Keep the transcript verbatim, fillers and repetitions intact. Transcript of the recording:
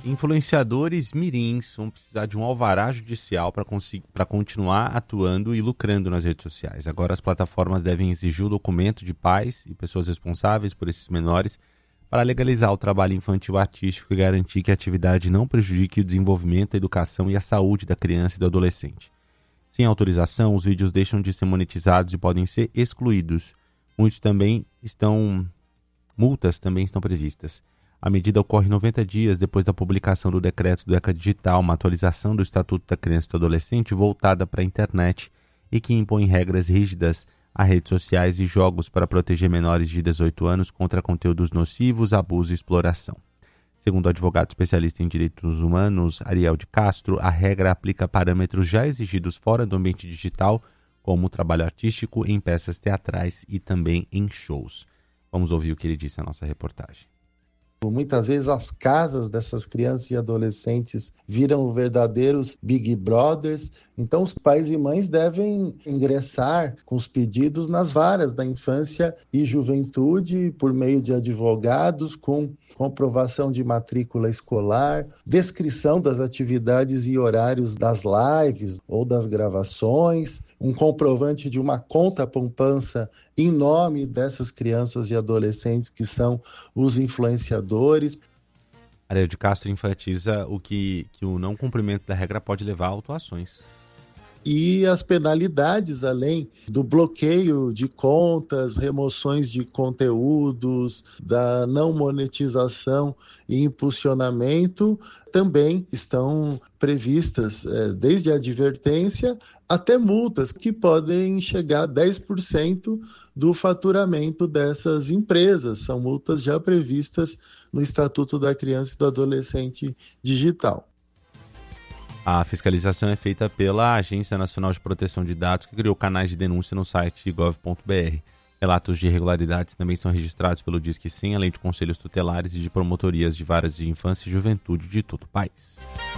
Influenciadores mirins vão precisar de um alvará judicial para conseguir, para continuar atuando e lucrando nas redes sociais. Agora as plataformas devem exigir o documento de pais e pessoas responsáveis por esses menores para legalizar o trabalho infantil artístico e garantir que a atividade não prejudique o desenvolvimento, a educação e a saúde da criança e do adolescente. Sem autorização, os vídeos deixam de ser monetizados e podem ser excluídos. Muitos também estão... Multas também estão previstas. A medida ocorre noventa dias depois da publicação do decreto do ECA Digital, uma atualização do Estatuto da Criança e do Adolescente voltada para a internet e que impõe regras rígidas a redes sociais e jogos para proteger menores de dezoito anos contra conteúdos nocivos, abuso e exploração. Segundo o advogado especialista em direitos humanos, Ariel de Castro, a regra aplica parâmetros já exigidos fora do ambiente digital, como o trabalho artístico em peças teatrais e também em shows. Vamos ouvir o que ele disse na nossa reportagem. Muitas vezes as casas dessas crianças e adolescentes viram verdadeiros Big Brothers, então os pais e mães devem ingressar com os pedidos nas varas da infância e juventude por meio de advogados com comprovação de matrícula escolar, descrição das atividades e horários das lives ou das gravações, um comprovante de uma conta poupança em nome dessas crianças e adolescentes que são os influenciadores. Ariel de Castro enfatiza o que, que o não cumprimento da regra pode levar a autuações. E as penalidades, além do bloqueio de contas, remoções de conteúdos, da não monetização e impulsionamento, também estão previstas, é, desde a advertência até multas, que podem chegar a dez por cento do faturamento dessas empresas. São multas já previstas no Estatuto da Criança e do Adolescente Digital. A fiscalização é feita pela Agência Nacional de Proteção de Dados, que criou canais de denúncia no site gov ponto br. Relatos de irregularidades também são registrados pelo Disque cem, além de conselhos tutelares e de promotorias de varas de infância e juventude de todo o país.